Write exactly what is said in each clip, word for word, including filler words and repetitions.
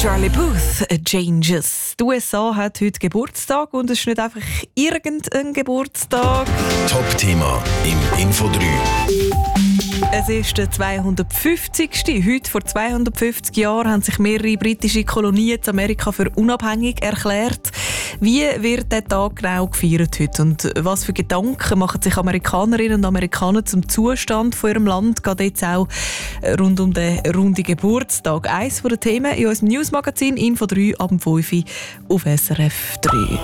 Charlie Puth, Changes. Die U S A hat heute Geburtstag und es ist nicht einfach irgendein Geburtstag. Top-Thema im Info drei. Es ist der zweihundertfünfzigste Heute vor zweihundertfünfzig Jahren haben sich mehrere britische Kolonien in Amerika für unabhängig erklärt. Wie wird der Tag genau gefeiert heute und was für Gedanken machen sich Amerikanerinnen und Amerikaner zum Zustand von ihrem Land, gerade jetzt auch rund um den runden Geburtstag? Eines der Themen in unserem Newsmagazin Info drei ab fünf Uhr auf S R F drei.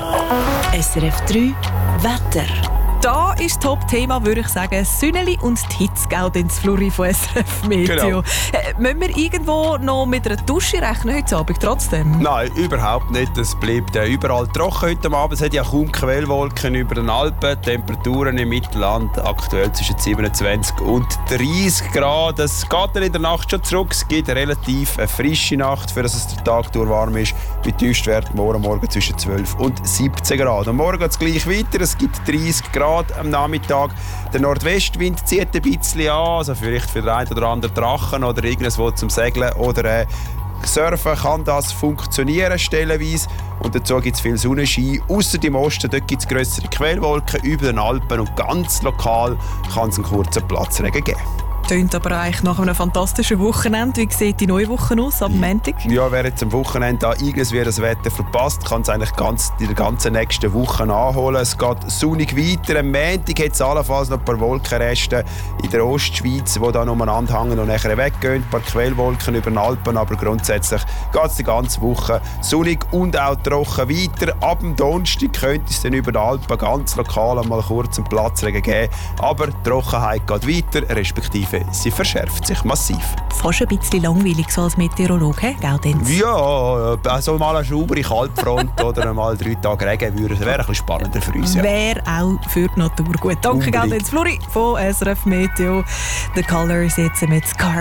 S R F drei Wetter. Da ist das Top-Thema, würde ich sagen, Sünneli und die Hitze, gell, ins Flurry von S R F Meteo. Genau. Äh, müssen wir irgendwo noch mit einer Dusche rechnen heute Abend trotzdem? Nein, überhaupt nicht. Es bleibt äh, überall trocken heute Abend. Es hat ja kaum Quellwolken über den Alpen. Temperaturen im Mittelland aktuell zwischen siebenundzwanzig und dreißig Grad. Es geht dann in der Nacht schon zurück. Es gibt eine relativ eine frische Nacht, für dass es der Tag durch warm ist. Mit Tiefstwert morgen Morgen zwischen zwölf und siebzehn Grad. Und morgen geht es gleich weiter. Es gibt dreißig Grad am Nachmittag. Der Nordwestwind zieht ein bisschen an. Also vielleicht für den einen oder anderen Drachen oder irgendwas zum Segeln oder äh, Surfen kann das funktionieren stellenweise. Und dazu gibt es viel Sonnenschein. Ausser im Osten, dort gibt es grössere Quellwolken über den Alpen und ganz lokal kann es einen kurzen Platzregen geben. Tönt aber eigentlich nach einem fantastischen Wochenende. Wie sieht die neue Woche aus, ab Montag? Ja, wer jetzt am Wochenende da irgendwie das Wetter verpasst, kann es eigentlich ganz, die ganzen nächsten Wochen nachholen. Es geht sonnig weiter. Am Montag hat es allenfalls noch ein paar Wolkenreste in der Ostschweiz, die da umeinander hängen und nachher weggehen. Ein paar Quellwolken über den Alpen, aber grundsätzlich geht es die ganze Woche sonnig und auch trocken weiter. Ab dem Donnerstag könnte es dann über den Alpen ganz lokal einmal kurz einen Platzregen geben. Aber die Trockenheit geht weiter, respektive sie verschärft sich massiv. Fast ein bisschen langweilig so als Meteorologe, gell, Denz? Ja, also mal eine saubere Kaltfront oder mal drei Tage Regen würde, wäre ein bisschen spannender für uns. Ja. Wäre auch für die Natur gut. Danke, gell, Denz Fluri von S R F Meteo. The Colours jetzt mit Scar.